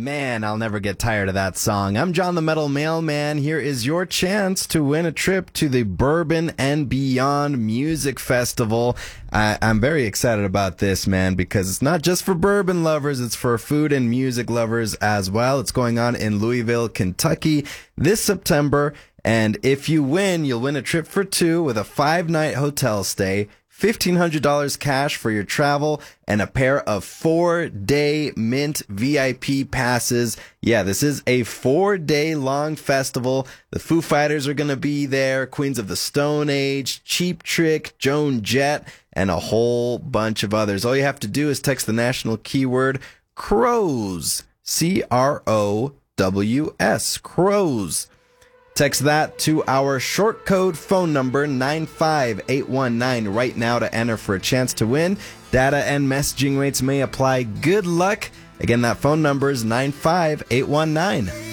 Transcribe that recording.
Man, I'll never get tired of that song. I'm John the Metal Mailman. Here is your chance to win a trip to the Bourbon and Beyond Music Festival. I'm very excited about this, man, because it's not just for bourbon lovers, it's for food and music lovers as well. It's going on in Louisville, Kentucky this September. And if you win, you'll win a trip for two with a 5-night hotel stay, $1,500 cash for your travel, and a pair of 4-day Mint VIP passes. Yeah, this is a 4-day long festival. The Foo Fighters are going to be there, Queens of the Stone Age, Cheap Trick, Joan Jett, and a whole bunch of others. All you have to do is text the national keyword CROWS, CROWS, CROWS. Text that to our short code phone number 95819 right now to enter for a chance to win. Data and messaging rates may apply. Good luck. Again, that phone number is 95819.